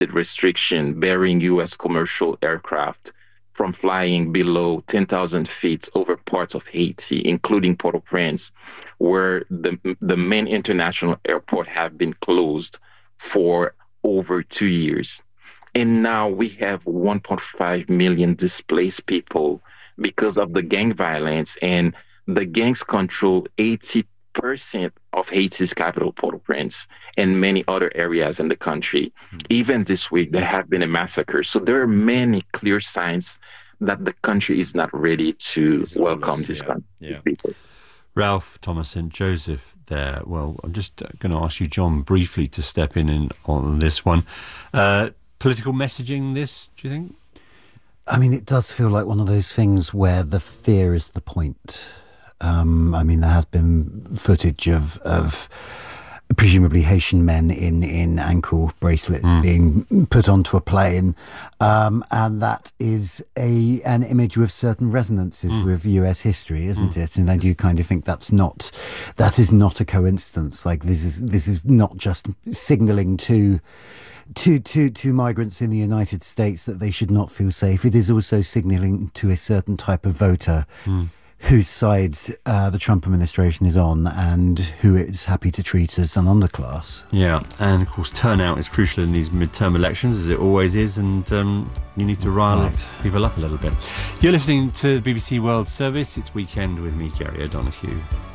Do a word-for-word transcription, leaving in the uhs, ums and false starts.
restriction bearing U S commercial aircraft from flying below ten thousand feet over parts of Haiti, including Port-au-Prince, where the, the main international airport have been closed for over two years. And now we have one point five million displaced people because of the gang violence, and the gangs control eighty percent of Haiti's capital, Port-au-Prince, and many other areas in the country. Mm. Even this week, there have been a massacre. So there are many clear signs that the country is not ready to it's welcome this yeah. yeah. people. Ralph Thomas Saint Joseph there. Well, I'm just going to ask you, John, briefly to step in, in on this one. Uh, political messaging, this, do you think? I mean, it does feel like one of those things where the fear is the point. Um, I mean, there has been footage of, of presumably Haitian men in, in ankle bracelets mm. being put onto a plane. Um, and that is a an image with certain resonances mm. with U S history, isn't mm. it? And I do kind of think that's not, that is not a coincidence. Like, this is, this is not just signalling to To, to to migrants in the United States that they should not feel safe. It is also signalling to a certain type of voter mm. whose side uh, the Trump administration is on and who is happy to treat as an underclass. Yeah, and of course turnout is crucial in these midterm elections, as it always is, and um, you need to rile right. people up a little bit. You're listening to the B B C World Service. It's Weekend with me, Gary O'Donoghue.